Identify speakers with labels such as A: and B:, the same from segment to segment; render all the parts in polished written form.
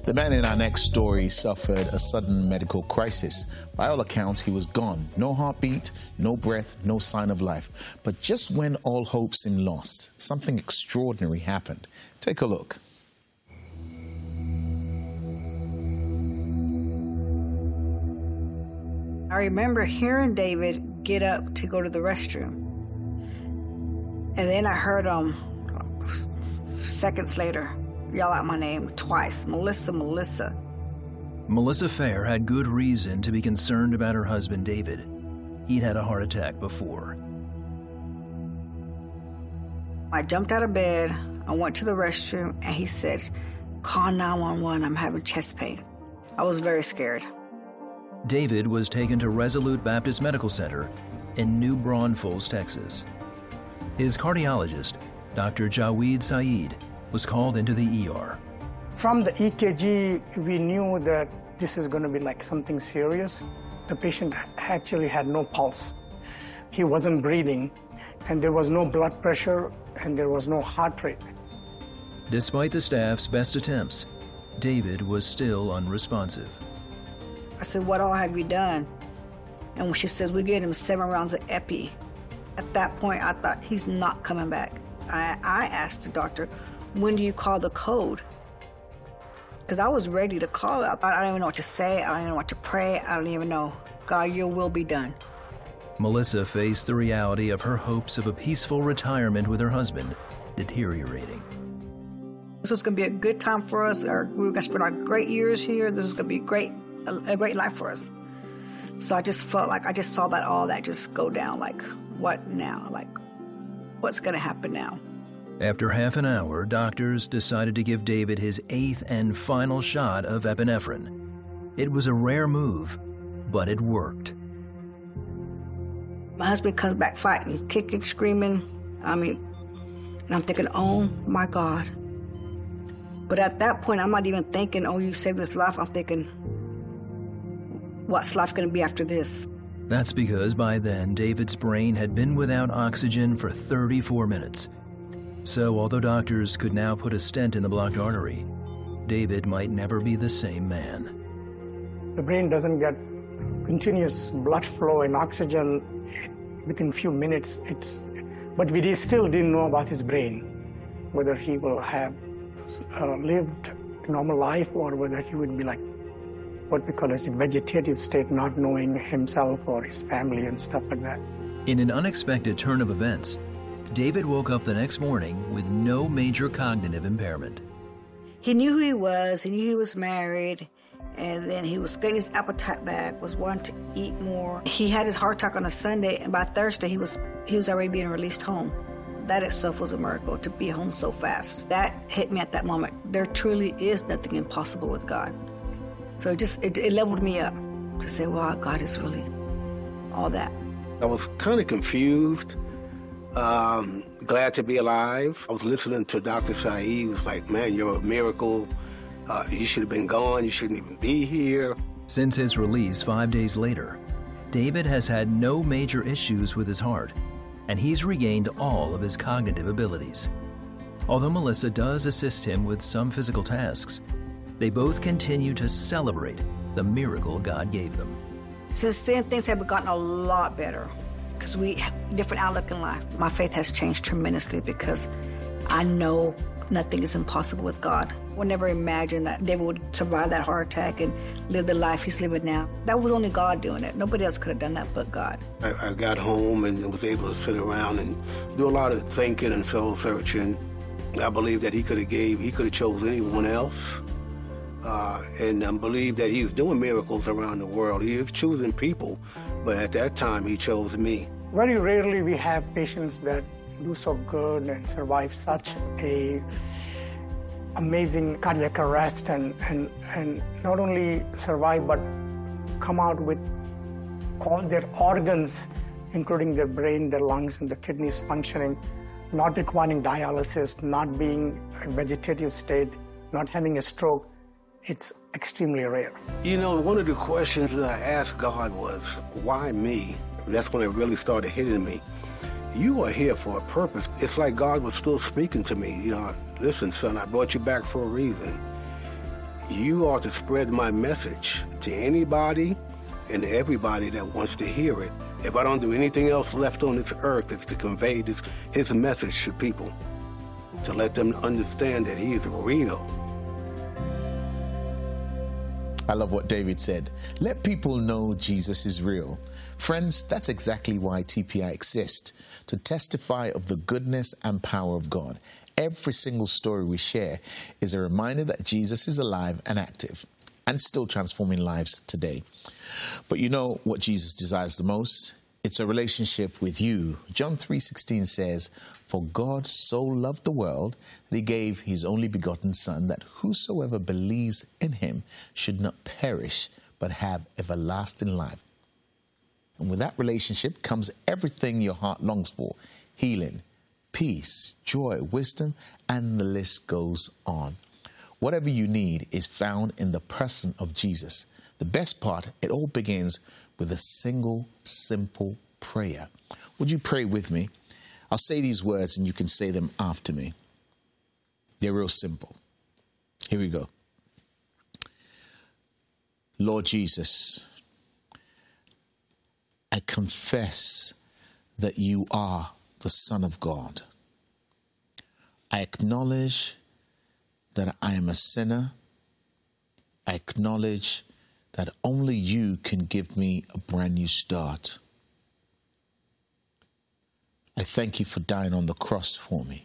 A: The man in our next story suffered a sudden medical crisis. By all accounts, he was gone. No heartbeat, no breath, no sign of life. But just when all hope seemed lost, something extraordinary happened. Take a look.
B: I remember hearing David get up to go to the restroom. And then I heard him, seconds later, yell out my name twice, Melissa, Melissa.
C: Melissa Fair had good reason to be concerned about her husband, David. He'd had a heart attack before.
B: I jumped out of bed, I went to the restroom, and he said, "Call 911, I'm having chest pain." I was very scared.
C: David was taken to Resolute Baptist Medical Center in New Braunfels, Texas. His cardiologist, Dr. Jaweed Saeed, was called into the ER.
D: From the EKG, we knew that this is going to be like something serious. The patient actually had no pulse. He wasn't breathing, and there was no blood pressure, and there was no heart rate.
C: Despite the staff's best attempts, David was still unresponsive.
B: I said, "What all have you done?" And when she says, "We gave him 7 rounds of epi," at that point, I thought, he's not coming back. I asked the doctor, "When do you call the code?" Because I was ready to call it. I don't even know what to say. I don't even know what to pray. I don't even know. God, your will be done.
C: Melissa faced the reality of her hopes of a peaceful retirement with her husband deteriorating.
B: This was going to be a good time for us. We were going to spend our great years here. This was going to be a great life for us. So I just felt like I just saw that all that just go down. Like, what now? Like, what's going to happen now?
C: After half an hour, doctors decided to give David his 8th and final shot of epinephrine. It was a rare move, but it worked.
B: My husband comes back fighting, kicking, screaming. And I'm thinking, oh my God. But at that point, I'm not even thinking, oh, you saved his life. I'm thinking, what's life going to be after this?
C: That's because by then, David's brain had been without oxygen for 34 minutes. So although doctors could now put a stent in the blocked artery, David might never be the same man.
D: The brain doesn't get continuous blood flow and oxygen within few minutes. But we still didn't know about his brain, whether he will have lived a normal life or whether he would be like what we call as a vegetative state, not knowing himself or his family and stuff like that.
C: In an unexpected turn of events, David woke up the next morning with no major cognitive impairment.
B: He knew who he was married, and then he was getting his appetite back, was wanting to eat more. He had his heart attack on a Sunday, and by Thursday he was already being released home. That itself was a miracle, to be home so fast. That hit me at that moment. There truly is nothing impossible with God. So it leveled me up to say, wow, God is really all that.
E: I was kind of confused. Glad to be alive. I was listening to Dr. Saeed. He was like, man, you're a miracle. You should have been gone. You shouldn't even be here.
C: Since his release 5 days later, David has had no major issues with his heart, and he's regained all of his cognitive abilities. Although Melissa does assist him with some physical tasks, they both continue to celebrate the miracle God gave them.
B: Since then, things have gotten a lot better because we have a different outlook in life. My faith has changed tremendously because I know nothing is impossible with God. I would never imagine that David would survive that heart attack and live the life he's living now. That was only God doing it. Nobody else could have done that but God.
E: I got home and was able to sit around and do a lot of thinking and soul searching. I believe that he could have chosen anyone else. And I believe that he's doing miracles around the world. He is choosing people, but at that time he chose me.
D: Very rarely we have patients that do so good and survive such a amazing cardiac arrest and not only survive but come out with all their organs, including their brain, their lungs, and their kidneys functioning, not requiring dialysis, not being a vegetative state, not having a stroke. It's extremely rare.
E: You know, one of the questions that I asked God was, why me? That's when it really started hitting me. You are here for a purpose. It's like God was still speaking to me. You know, listen, son, I brought you back for a reason. you are to spread my message to anybody and everybody that wants to hear it. If I don't do anything else left on this earth, it's to convey his message to people, to let them understand that he is real.
A: I love what David said. Let people know Jesus is real. Friends, that's exactly why TPI exists, to testify of the goodness and power of God. Every single story we share is a reminder that Jesus is alive and active and still transforming lives today. But you know what Jesus desires the most? It's a relationship with you. John 3:16 says, "For God so loved the world that he gave his only begotten Son, that whosoever believes in him should not perish, but have everlasting life." And with that relationship comes everything your heart longs for: healing, peace, joy, wisdom, and the list goes on. Whatever you need is found in the person of Jesus. The best part, it all begins with a single, simple prayer. Would you pray with me? I'll say these words and you can say them after me. They're real simple. Here we go. Lord Jesus, I confess that you are the Son of God. I acknowledge that I am a sinner. I acknowledge that only you can give me a brand new start. I thank you for dying on the cross for me.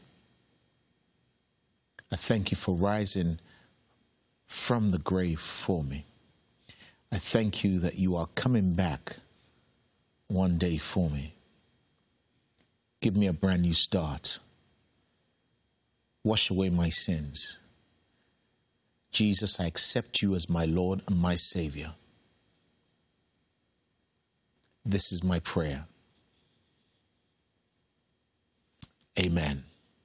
A: I thank you for rising from the grave for me. I thank you that you are coming back one day for me. Give me a brand new start. Wash away my sins. Jesus, I accept you as my Lord and my Savior. This is my prayer. Amen.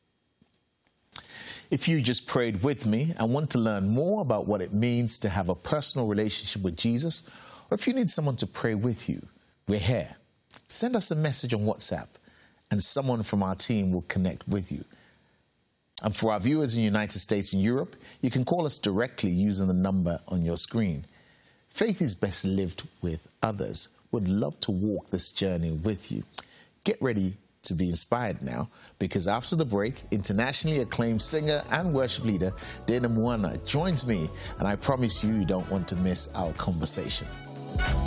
A: If you just prayed with me and want to learn more about what it means to have a personal relationship with Jesus, or if you need someone to pray with you, we're here. Send us a message on WhatsApp and someone from our team will connect with you. And for our viewers in the United States and Europe, you can call us directly using the number on your screen. Faith is best lived with others. Would love to walk this journey with you. Get ready to be inspired now, because after the break, internationally acclaimed singer and worship leader Dana Moana joins me, and I promise you don't want to miss our conversation.